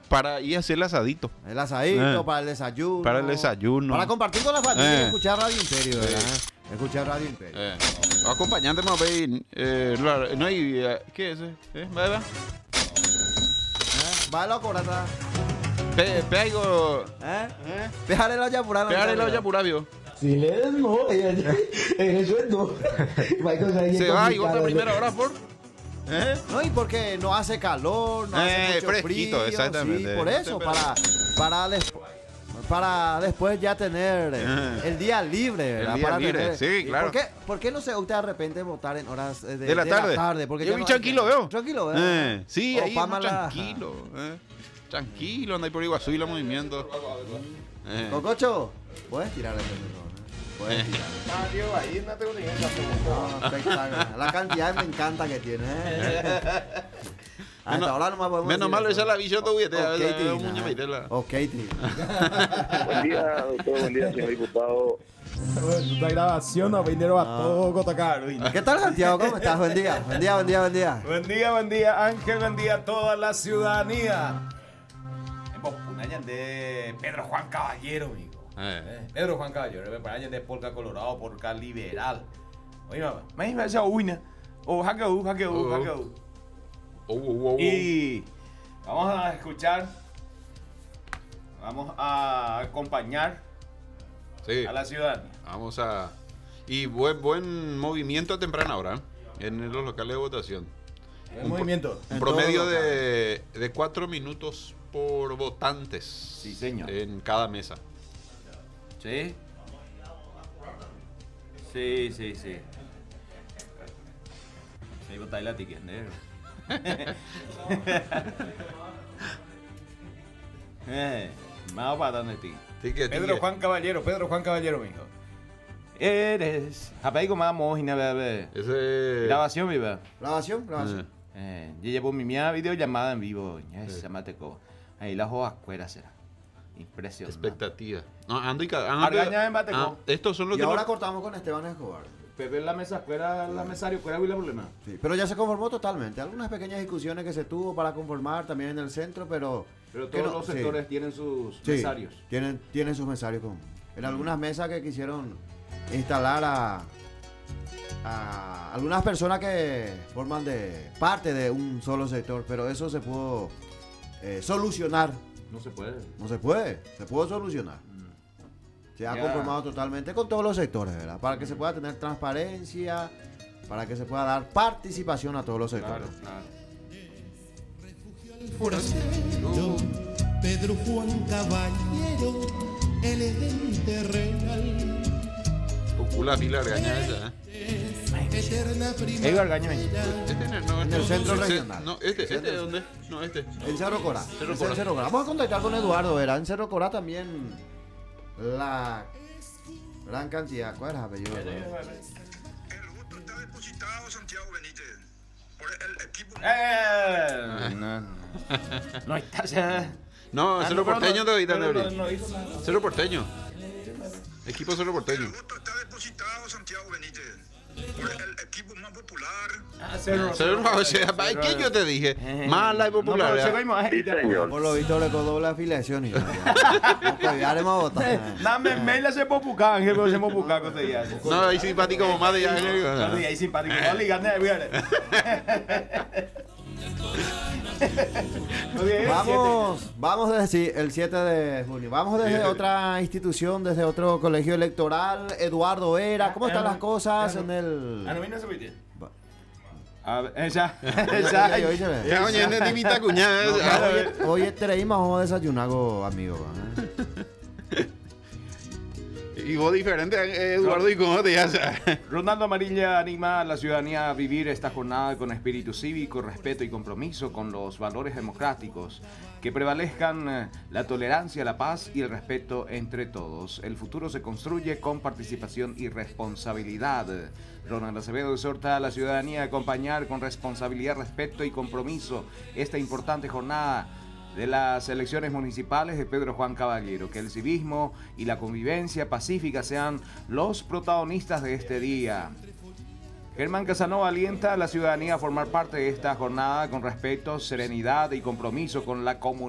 para ir a hacer el asadito. El asadito, para el desayuno. Para el desayuno. Para compartir con la familia y escuchar Radio Imperio, ¿verdad? Escuchar Radio Imperio. Acompañante más bien. No hay. ¿Qué es ese? ¿Va? Va la corata. Pego. Déjale la yapurada. Pégale la olla vio. Si le no, en el sueldo. Se va y otra primera hora por. No, y porque no hace calor, no hace mucho fresquito, frío. exactamente. Sí, por eso, para después ya tener el día libre, ¿verdad? El día para libre, sí, claro. ¿Por qué no se gusta de repente votar en horas de la tarde? Porque yo ya vi no tranquilo, veo. Tranquilo, veo. Sí, O ahí Pamela. tranquilo. Tranquilo, anda ahí por Iguazú y la movimiento. Cococho, puedes tirar el teléfono. Puedes tirar. Mario, ahí no tengo ningún caso. Espectacular. La cantidad me encanta que tiene. Hasta ahora no me podemos menos mal esa la visión de Ok, Buen día, doctor. Buen día, señor diputado. Esta grabación no vendieron a todo Cotocar. ¿Qué tal, Santiago? ¿Cómo estás? Buen día. Buen día. Buen día, Ángel. Buen día a toda la ciudadanía. Punayan de Pedro Juan Caballero, amigo. Pedro Juan Caballero, Punayan de Polka Colorado, Polka Liberal. Oye, mamá, me iba a decir uina. O hackeu. Y vamos a escuchar, vamos a acompañar a la ciudadanía. Vamos a... Y buen movimiento a temprana hora en los locales de votación. Un movimiento. Un promedio de 4 minutos por votantes. Sí, señor. En cada mesa. Sí. Sí. Sí, votáis la ticket, más para donde ti. Pedro Juan Caballero, mijo. Eres. Apaigo más mojina, bebé. Grabación, viva. Grabación. Yo llevo mi videollamada en vivo. Esa mateco. Ahí las hojas cueras será. Impresionante. Expectativa. No, ando Argaña en Bateco. Estos son los y que ahora cortamos con Esteban Escobar. Pepe la mesa cuera, la mesario cuera, ¿cuál es el problema? Sí, pero ya se conformó totalmente. Algunas pequeñas discusiones que se tuvo para conformar también en el centro, pero todos los sectores tienen sus mesarios. Tienen sus mesarios. En algunas mesas que quisieron instalar a algunas personas que forman parte de un solo sector, pero eso se pudo solucionar. No se puede. Se pudo solucionar. Se ha conformado totalmente con todos los sectores, ¿verdad? Para que se pueda tener transparencia, para que se pueda dar participación a todos los sectores. Claro. Forastero, Pedro Juan Caballero, elegante renal. Ocula fila Argaña esa, Eterna Argaña. En el centro regional. No, ¿este dónde? No, este. En Cerro Corá. Cerro Corá. Vamos a contactar con Eduardo, ¿verdad? En Cerro Corá también la gran cantidad. ¿Cuál es el apellido? El voto está depositado, Santiago Benítez, por el equipo. No está. No, Cerro Porteño de ahorita, no hizo nada. Cerro Porteño. Equipo Cerro Porteño. El voto está depositado, Santiago Benítez, por el equipo más popular. Cerro, o sea, ¿qué yo te dije? Mala y popular. Sí, señor. Por lo visto le quedó la afiliación y ya haremos a votar. Dame mail a ese popucán, Ángel, pero ese popucán que te llama. No, ahí simpático como más de ya. Ahí simpático. No le gané, Vamos desde el 7 de junio. Vamos desde otra institución, desde otro colegio electoral. Eduardo Vera, ¿cómo están las cosas en el...? no vino ese vídeo. A ver, esa. Ya, oye, de mi tacuñada. Hoy traímos, vamos a desayunar algo, amigo. Y vos diferente, Eduardo, ¿y cómo te llamas? Rondando Amarilla anima a la ciudadanía a vivir esta jornada con espíritu cívico, respeto y compromiso con los valores democráticos, que prevalezcan la tolerancia, la paz y el respeto entre todos. El futuro se construye con participación y responsabilidad. Ronald Acevedo exhorta a la ciudadanía a acompañar con responsabilidad, respeto y compromiso esta importante jornada de las elecciones municipales de Pedro Juan Caballero, que el civismo y la convivencia pacífica sean los protagonistas de este día. Germán Casanova alienta a la ciudadanía a formar parte de esta jornada con respeto, serenidad y compromiso con la comunidad.